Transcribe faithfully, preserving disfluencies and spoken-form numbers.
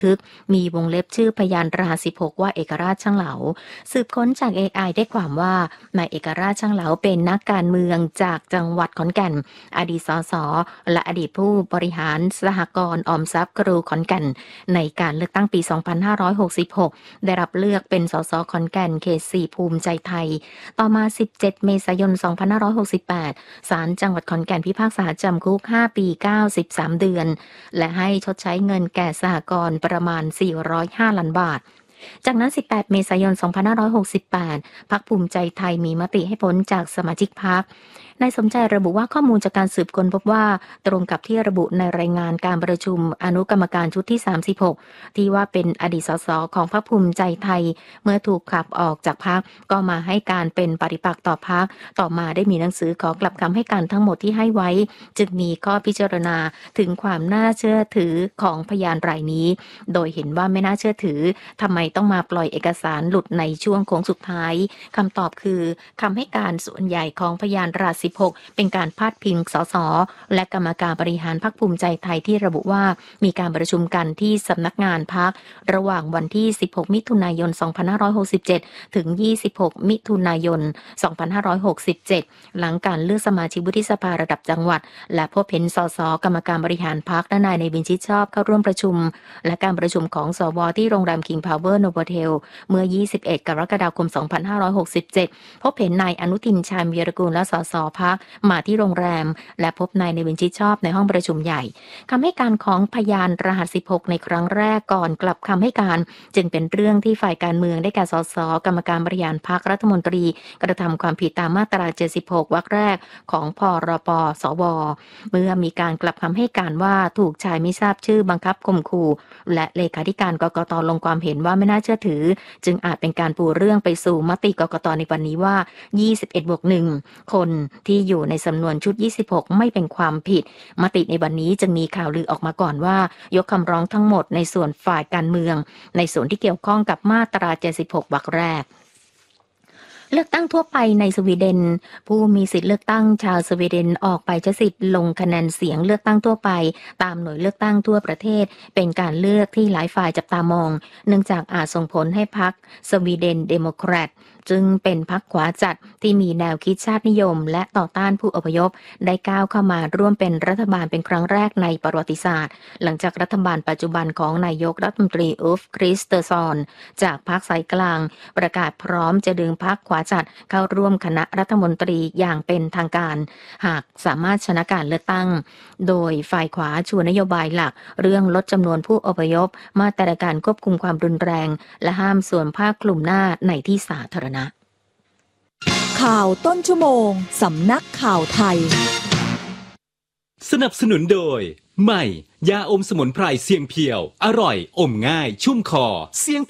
ทึกมีวงเล็บชื่อพยานรหัสสิบหกว่าเอกราชช่างเหลาสืบค้นจาก เอ ไอ ได้ความว่านายเอกราชช่างเหลาเป็นนักการเมืองจากจังหวัดขอนแก่นอดีตสสและอดีตผู้บริหารสหกรณ์ออมทรัพย์ครูขอนแก่นในการเลือกตั้งปีสองพันห้าร้อยหกสิบหกได้รับเลือกเป็นสสขอนแก่นเขตสี่ภูมิใจไทยต่อมาสิบเจ็ดเมษายนสองพันห้าร้อยหกสิบแปดศาลจังหวัดขอนแก่นพิพากษาจำคุกห้าปีเก้าสิบสามเดือนและให้ชดใช้เงินแก่สหกรณ์ประมาณสี่ร้อยห้าล้านบาทจากนั้นสิบแปดเมษายนสองพันห้าร้อยหกสิบแปดพรรคภูมิใจไทยมีมติให้พ้นจากสมาชิกพรรคนายสมใจระบุว่าข้อมูลจากการสืบค้นพบว่าตรงกับที่ระบุในรายงานการประชุมอนุกรรมการชุดที่สามสิบหกที่ว่าเป็นอดีตสสของพรรคภูมิใจไทยเมื่อถูกขับออกจากพรรคก็มาให้การเป็นปฏิปักษ์ต่อพรรคต่อมาได้มีหนังสือขอกลับคำให้การทั้งหมดที่ให้ไว้จึงมีข้อพิจารณาถึงความน่าเชื่อถือของพยานรายนี้โดยเห็นว่าไม่น่าเชื่อถือทำไมต้องมาปล่อยเอกสารหลุดในช่วงโค้งสุดท้ายคำตอบคือคำให้การส่วนใหญ่ของพยานรายสิบหกเป็นการพาดพิงสสและกรรมการบริหารพรรคภูมิใจไทยที่ระบุว่ามีการประชุมกันที่สำนักงานพรรคระหว่างวันที่สิบหกมิถุนายนสองพันห้าร้อยหกสิบเจ็ดถึงยี่สิบหกมิถุนายนสองพันห้าร้อยหกสิบเจ็ดหลังการเลือกสมาชิกวุฒิสภาระดับจังหวัดและพบเห็นสสกรรมการบริหารพรรคและนายในบินชิดชอบเข้าร่วมประชุมและการประชุมของสวที่โรงแรม King Power Novotel เมื่อยี่สิบเอ็ดกรกฎาคมสองพันห้าร้อยหกสิบเจ็ดพบเห็นนายอนุทินชาญวีรกูลและสสพรรคมาที่โรงแรมและพบนายในวินชิดชอบในห้องประชุมใหญ่คำให้การของพยานรหัสสิบหกในครั้งแรกก่อนกลับคำให้การจึงเป็นเรื่องที่ฝ่ายการเมืองได้แก่สสกรรมการบริหารพรรครัฐมนตรีกระทำความผิดตามมาตราเจ็ดสิบหกวรรคแรกของพรปสวเมื่อมีการกลับคำให้การว่าถูกชายไม่ทราบชื่อบังคับข่มขู่และเลขาธิการกกตลงความเห็นว่าไม่น่าเชื่อถือจึงอาจเป็นการปูเรื่องไปสู่มติกกตในวันนี้ว่ายี่สิบเอ็ดบวกหนึ่งคนที่อยู่ในสำนวนชุดยี่สิบหกไม่เป็นความผิดมติในวันนี้จึงมีข่าวลือออกมาก่อนว่ายกคำร้องทั้งหมดในส่วนฝ่ายการเมืองในส่วนที่เกี่ยวข้องกับมาตราเจ็ดสิบหกวรรคแรกเลือกตั้งทั่วไปในสวีเดนผู้มีสิทธิเลือกตั้งชาวสวีเดนออกไปใช้สิทธิ์ลงคะแนนเสียงเลือกตั้งทั่วไปตามหน่วยเลือกตั้งทั่วประเทศเป็นการเลือกที่หลายฝ่ายจับตามองเนื่องจากอาจส่งผลให้พรรคสวีเดนเดโมแครตจึงเป็นพรรคขวาจัดที่มีแนวคิดชาตินิยมและต่อต้านผู้อพยพได้ก้าวเข้ามาร่วมเป็นรัฐบาลเป็นครั้งแรกในประวัติศาสตร์หลังจากรัฐบาลปัจจุบันของนายกรัฐมนตรีอุฟคริสเตอร์ซอนจากพรรคสายกลางประกาศพร้อมจะดึงพรรคขวาจัดเข้าร่วมคณะรัฐมนตรีอย่างเป็นทางการหากสามารถชนะการเลือกตั้งโดยฝ่ายขวาชูนโยบายหลักเรื่องลดจำนวนผู้อพยพมาตรการควบคุมความรุนแรงและห้ามสวมผ้าคลุมหน้าในที่สาธารณะข่าวต้นชั่วโมงสำนักข่าวไทยสนับสนุนโดยใหม่ยาอมสมุนไพรเสียงเพียวอร่อยอมง่ายชุ่มคอเสียง